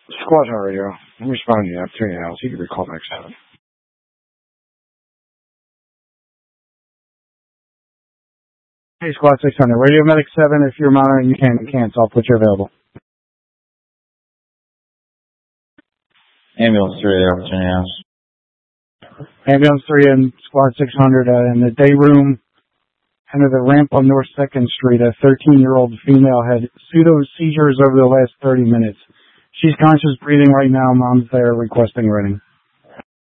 Squad, how are you? I'm responding to you. I have 3 hours. You can be called back 7. Hey, Squad 600. Radio Medic 7, if you're monitoring, you can cancel. I'll put you available. Ambulance 3, the opportunity house. Ambulance 3 and Squad 600 in the day room. Under the ramp on North 2nd Street, a 13-year-old female had pseudo-seizures over the last 30 minutes. She's conscious breathing right now. Mom's there requesting reading.